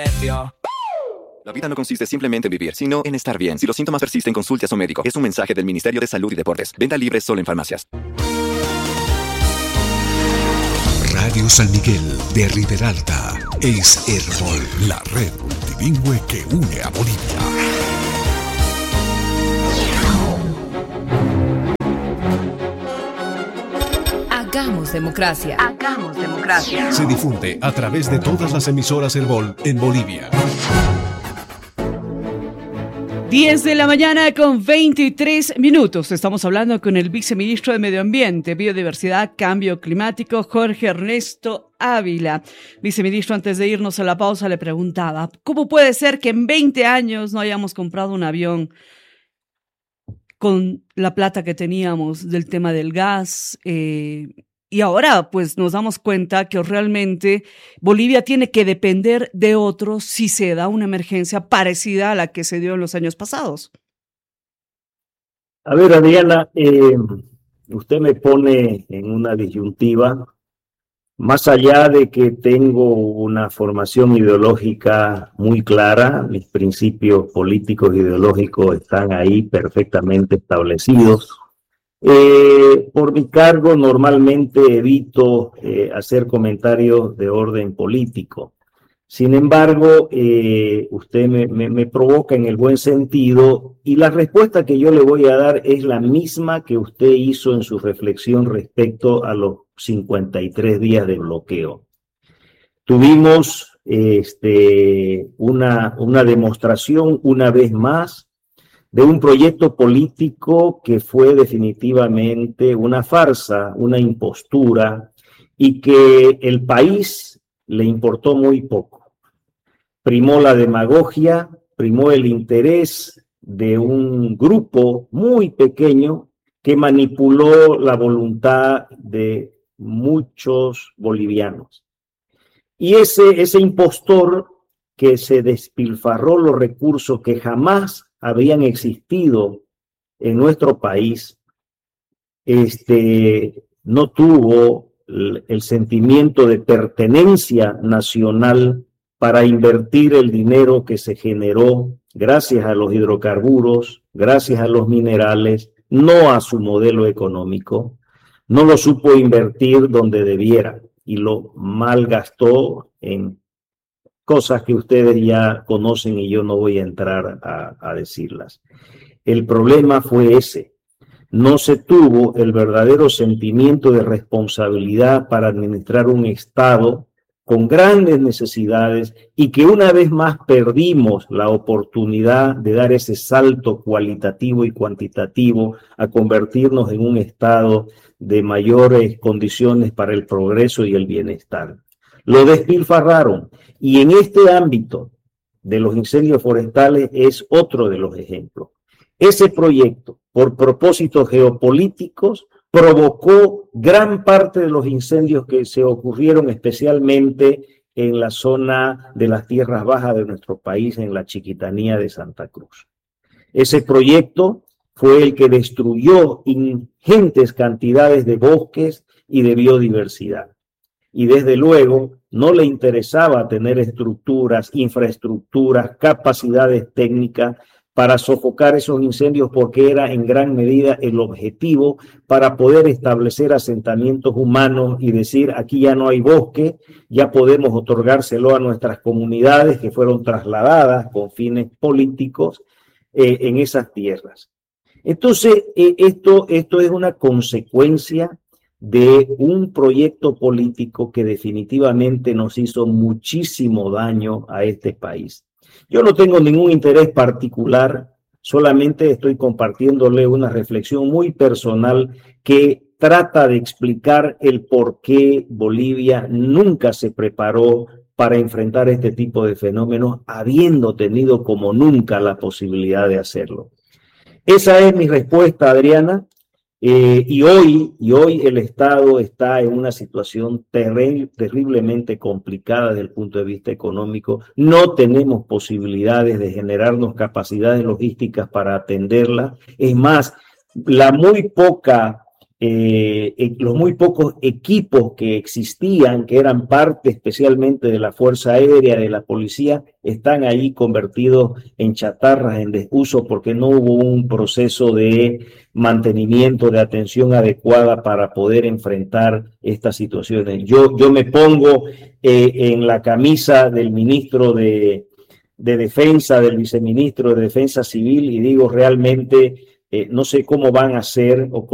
La vida no consiste simplemente en vivir, sino en estar bien. Si los síntomas persisten, consulte a su médico. Es un mensaje del Ministerio de Salud y Deportes. Venta libre solo en farmacias. Radio San Miguel de Riberalta es Herbol, la red multilingüe que une a Bolivia. Hagamos democracia. Hagamos democracia. Se difunde a través de todas las emisoras Herbol en Bolivia. 10 de la mañana con 23 minutos. Estamos hablando con el viceministro de Medio Ambiente, Biodiversidad, Cambio Climático, Jorge Ernesto Ávila. Viceministro, antes de irnos a la pausa, le preguntaba, ¿cómo puede ser que en 20 años no hayamos comprado un avión con la plata que teníamos del tema del gas? Y ahora pues nos damos cuenta que realmente Bolivia tiene que depender de otros si se da una emergencia parecida a la que se dio en los años pasados. A ver, Adriana, usted me pone en una disyuntiva. Más allá de que tengo una formación ideológica muy clara, mis principios políticos e ideológicos están ahí perfectamente establecidos. Por mi cargo normalmente evito hacer comentarios de orden político. Sin embargo, usted me provoca en el buen sentido y la respuesta que yo le voy a dar es la misma que usted hizo en su reflexión respecto a los 53 días de bloqueo. Tuvimos una demostración una vez más de un proyecto político que fue definitivamente una farsa, una impostura, y que el país le importó muy poco. Primó la demagogia, primó el interés de un grupo muy pequeño que manipuló la voluntad de muchos bolivianos. Y ese impostor que se despilfarró los recursos que jamás habían existido en nuestro país, no tuvo el sentimiento de pertenencia nacional para invertir el dinero que se generó gracias a los hidrocarburos, gracias a los minerales, no a su modelo económico. No lo supo invertir donde debiera y lo malgastó en cosas que ustedes ya conocen y yo no voy a entrar a decirlas. El problema fue ese. No se tuvo el verdadero sentimiento de responsabilidad para administrar un Estado con grandes necesidades y que una vez más perdimos la oportunidad de dar ese salto cualitativo y cuantitativo a convertirnos en un Estado de mayores condiciones para el progreso y el bienestar. Lo despilfarraron y en este ámbito de los incendios forestales es otro de los ejemplos. Ese proyecto, por propósitos geopolíticos, provocó gran parte de los incendios que se ocurrieron especialmente en la zona de las tierras bajas de nuestro país, en la Chiquitanía de Santa Cruz. Ese proyecto fue el que destruyó ingentes cantidades de bosques y de biodiversidad. Y desde luego no le interesaba tener estructuras, infraestructuras, capacidades técnicas para sofocar esos incendios porque era en gran medida el objetivo para poder establecer asentamientos humanos y decir aquí ya no hay bosque, ya podemos otorgárselo a nuestras comunidades que fueron trasladadas con fines políticos en esas tierras. Entonces, esto es una consecuencia de un proyecto político que definitivamente nos hizo muchísimo daño a este país. Yo no tengo ningún interés particular, solamente estoy compartiéndole una reflexión muy personal que trata de explicar el por qué Bolivia nunca se preparó para enfrentar este tipo de fenómenos, habiendo tenido como nunca la posibilidad de hacerlo. Esa es mi respuesta, Adriana. Y hoy el Estado está en una situación terriblemente complicada desde el punto de vista económico. No tenemos posibilidades de generarnos capacidades logísticas para atenderla. Es más, la muy poca los muy pocos equipos que existían, que eran parte especialmente de la Fuerza Aérea, de la policía, están ahí convertidos en chatarras, en desuso, porque no hubo un proceso de mantenimiento, de atención adecuada para poder enfrentar estas situaciones. Yo me pongo en la camisa del ministro de Defensa, del viceministro de Defensa Civil, y digo realmente, no sé cómo van a hacer o